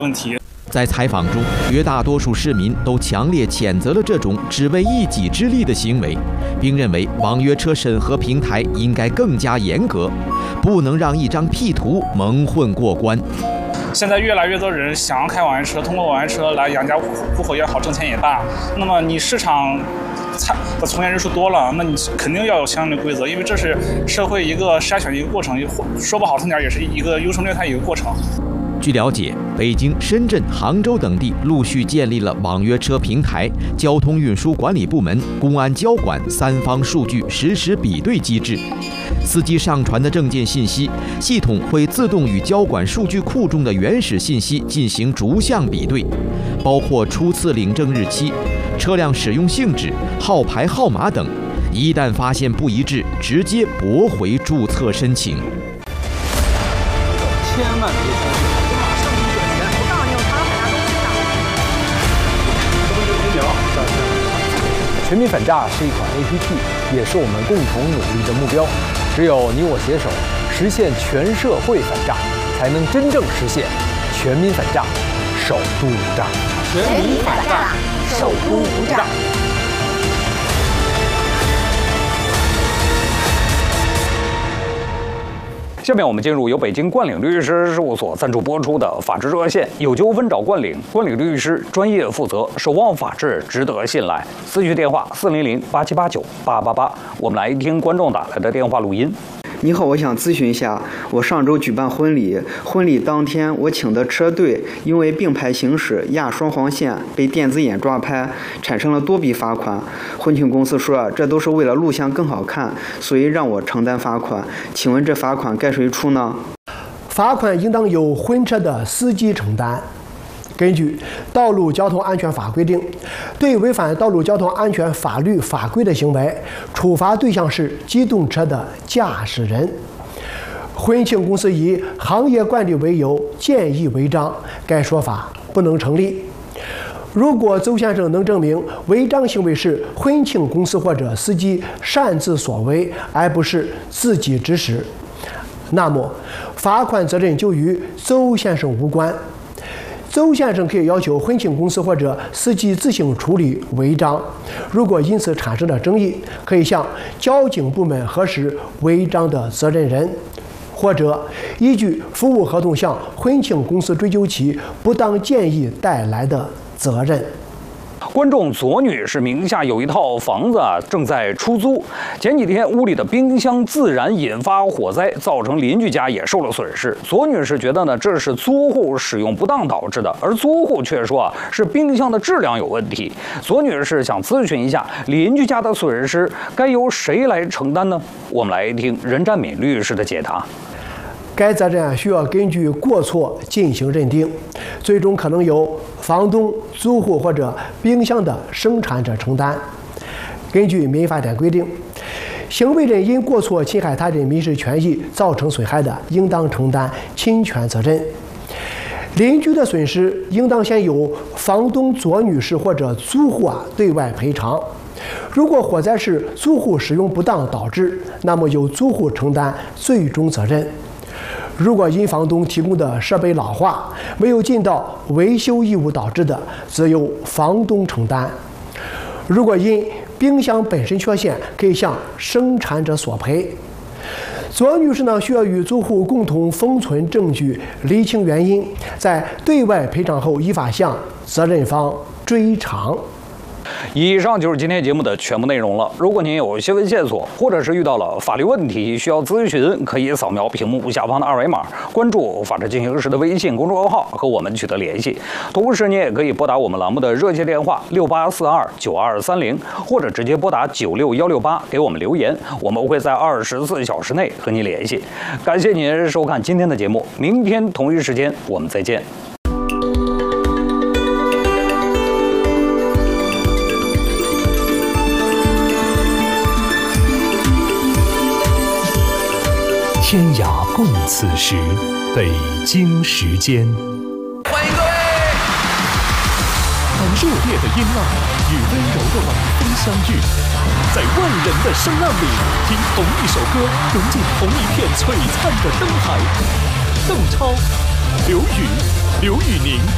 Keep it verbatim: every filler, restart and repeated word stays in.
问题。 在采访中，绝大多数市民都强烈谴责了这种只为一己之利的行为，并认为网约车审核平台应该更加严格，不能让一张 P 图蒙混过关。 现在越来越多人想要开网约车，通过网约车来养家糊口也好，挣钱也大。那么你市场的从业人数多了，那你肯定要有相应的规则，因为这是社会一个筛选的一个过程，说不好听点，也是一个优胜劣汰一个过程。 据了解，北京、深圳、杭州等地陆续建立了网约车平台、交通运输管理部门、公安交管三方数据实时比对机制。司机上传的证件信息，系统会自动与交管数据库中的原始信息进行逐项比对，包括初次领证日期、车辆使用性质、号牌号码等。一旦发现不一致，直接驳回注册申请。 千万别相信。全民反诈是一款 A P P， 也是我们共同努力的目标。只有你我携手，实现全社会反诈，才能真正实现全民反诈，首都无诈。 全民反诈，首都无诈。 下面我们进入由北京冠岭律师事务所赞助播出的法治热线，有纠纷找冠岭，冠岭律师专业负责，守望法治，值得信赖。咨询电话四零零八七八九八八八。我们来听观众打来的电话录音。 你好，我想咨询一下，我上周举办婚礼，婚礼当天我请的车队因为并排行驶压双黄线被电子眼抓拍，产生了多笔罚款。婚庆公司说这都是为了录像更好看，所以让我承担罚款。请问这罚款该谁出呢？ 罚款应当由婚车的司机承担。根据《道路交通安全法》规定，对违反道路交通安全法律法规的行为，处罚对象是机动车的驾驶人。婚庆公司以行业惯例为由建议违章，该说法不能成立。如果邹先生能证明违章行为是婚庆公司或者司机擅自所为，而不是自己指使，那么罚款责任就与邹先生无关。邹先生可以要求婚庆公司或者司机自行处理违章，如果因此产生了争议，可以向交警部门核实违章的责任人，或者依据服务合同向婚庆公司追究其不当建议带来的责任。 观众左女士名下有一套房子啊，正在出租。前几天屋里的冰箱自燃引发火灾，造成邻居家也受了损失。左女士觉得呢，这是租户使用不当导致的，而租户却说啊，是冰箱的质量有问题。左女士想咨询一下，邻居家的损失该由谁来承担呢？我们来听任占敏律师的解答。 该责任需要根据过错进行认定，最终可能由房东、租户或者冰箱的生产者承担。根据民法典规定，行为人因过错侵害他人民事权益造成损害的，应当承担侵权责任。邻居的损失应当先由房东左女士或者租户啊对外赔偿。如果火灾是租户使用不当导致，那么由租户承担最终责任。如果因房东提供的设备老化没有尽到维修义务导致的，则由房东承担。如果因冰箱本身缺陷，可以向生产者索赔。左女士呢，需要与租户共同封存证据，厘清原因，在对外赔偿后，依法向责任方追偿。 以上就是今天节目的全部内容了。如果您有新闻线索，或者是遇到了法律问题需要咨询，可以扫描屏幕下方的二维码，关注法治进行时的微信公众号和我们取得联系。同时，您也可以拨打我们栏目的热线电话六八四二九二三零，或者直接拨打九六幺六八给我们留言，我们会在二十四小时内和您联系。感谢您收看今天的节目，明天同一时间我们再见。 天涯共此时，北京时间。 欢迎各位！ 热烈的音浪与温柔的晚风相遇，在万人的声浪里，听同一首歌，融进同一片璀璨的灯海。邓超、刘宇、刘宇宁。